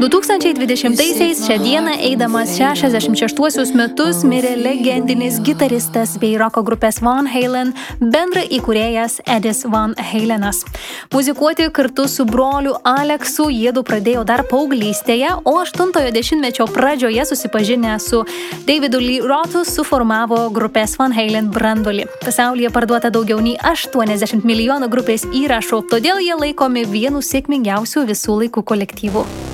2020-aisiais šią dieną eidamas 66 metus mirė legendinis gitaristas bei roko grupės Van Halen bendra įkūrėjas Eddie Van Halenas. Muzikuoti kartu su broliu Aleksu jiedu pradėjo dar paauglystėje, o 80-ojo dešimtmečio pradžioje susipažinę su Davidu Lee Rothu suformavo grupės Van Halen branduolį. Pasaulyje parduota daugiau nei 80 milijonų grupės įrašų, todėl jie laikomi vienu sėkmingiausių visų laikų kolektyvų.